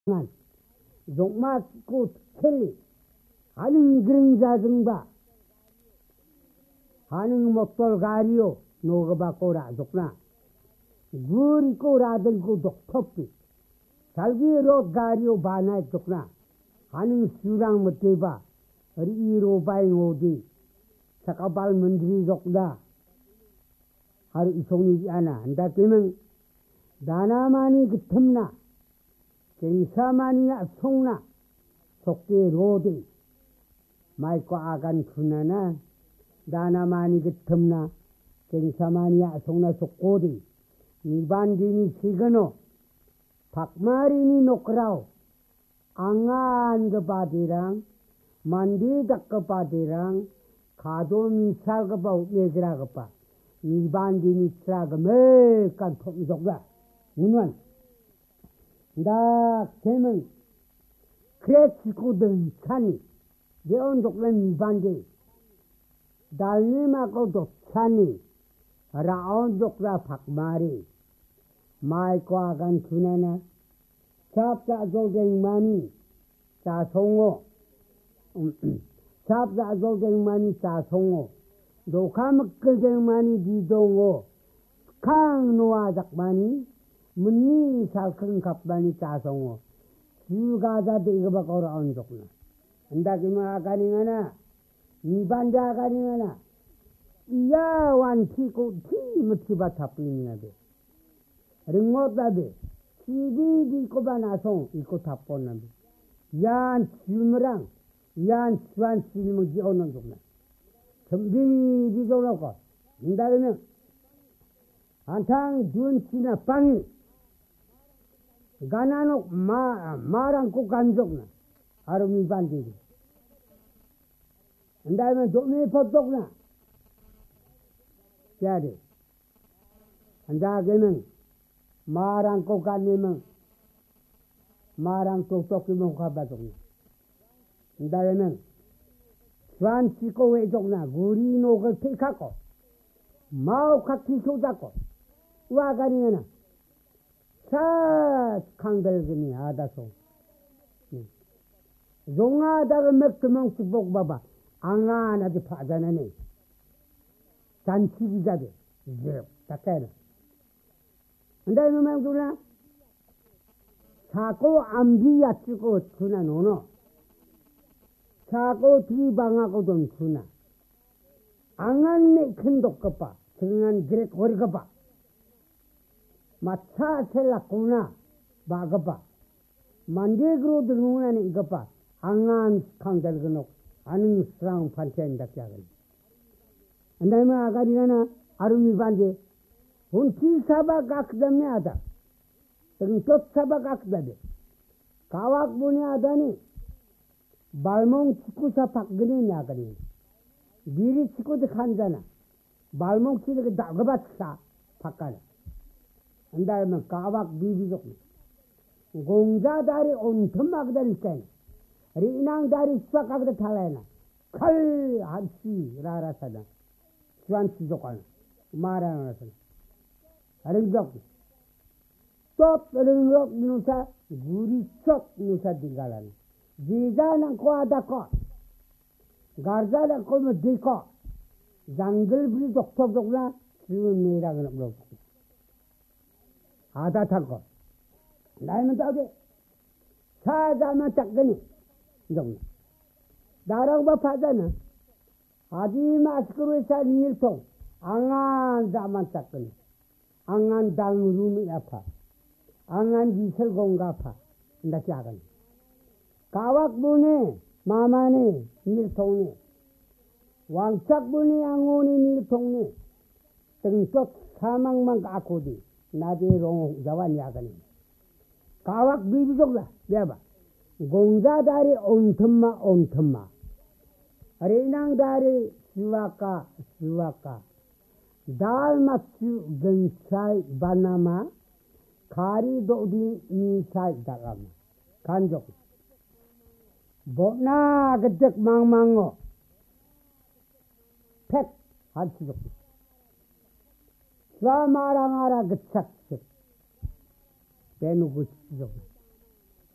종마고 켈리 하는 그런 자승바 하는 목돌 가리오 노가바 꼬라 족나 구리 꼬라들고 독토피 잘기로 가리오 바나 족나 하는 수랑 못해봐 이로 바잉 오디 사카발 문드리 족다 하루 이송이지 않아 안다 때문 나나만이 그 틈나 갱사만이야 송나 속게 로디 마이코 아간 군나나 나나만이 그 틈나 갱사만이야 송나 속고디 이반디니 시그노 박마리니 노크라오 앙안 그 바디랑 만디 닥그 바디랑 가도미 살그바 메지라그바 이반디니 쓰라그 메깐 통속가 운원 나 개는 그래치고든 찬이 내온 독는 이반디 달리마고도 찬이 라온 독라 박마리 마이과간 두나나 샵자 조갱만이 자송호 샵자 조갱만이 자송호 녹화먹글갱만이 비동호 캉노아작만이 문니 살큰 갑만이 자송호 주가자도 이거 봐 걸어온 좋구나 안다기만 아가닝하나 이반자 아가닝하나 이야 완티고 티무티바 타뿌이나베 링모다베 시비디 꼬바나송 이거 타뿌나베 얀 주무랑 얀 주한 실무지 오는 좋구나 전빙이 비교놓고 인다르면 안탕 준치나 빵이 가나노 마랑 꼭 간족나 아름이 반디기 인다르면 도미 퍼독나 야리 안다게는 마랑 꼭 간니면 마랑 똑똑이면 가봐족나 인다르면 주한 치고 외족나 우리 녹을 택하고 마오 같이 소잡고 와가니나 사 강들그니 아다소 용하다가 맥주멍 축복 봐봐 앙안하지 파자나네 잔치기자들 이제 닦아야 근데 이놈의 구나 사고 암비야 치고 주나 노노 사고 뒤방하고도 주나 앙안내 큰 독급봐 정한 그래 거리급봐 마차 셀라꾸나 마급봐 만데그로 들어오는 이급봐 앙안 강달그노 아는 스랑 판체인다 께하거든 안다면 아가리가나 아름이 반제 본티사바 각담네 하다 지금 쫓사바 각다데 가왁분이 하다니 발몽 치쿠사 박근혜 나가리 미리 치고도 간잖아 발몽 치는 그 나가봤사 바꿔라 안다면 가박 비비족 공자다리 온텀마그다리 있잖아 리낭다리 수학하고도 달라야나 칼 한시 라라사다 주한 치족하나 말하나서 아름적 또 어른록 누사 구리 쪽 누사 딩갈라나 지자는 코아다코 가르자는 코면 디코 장글 브리 독톡독나 지금 미라는 거 아다 타고 나이는 따게 사자만 짝거니 이정 나라고 봐 파잖아 아지 마스크로 사 일통 앙안 자만 짝거니 앙안 당rum이 아파 앙안 지설 공가 아파 인다 짜거니 가왁분에 마마네 일통네 왕짝분이 양온이 일통네 등쪽 사망만 갖고디 나디롱 자완 야가니 가왁 비비족라 내봐 공자다리 온텀마 레낭다리 수와까 달마추 근사이 바나마 가리도디 니사이 다가마 간족 보나 그득 망망어 팩 한치족 스와마랑아라 그착식 배누구 치족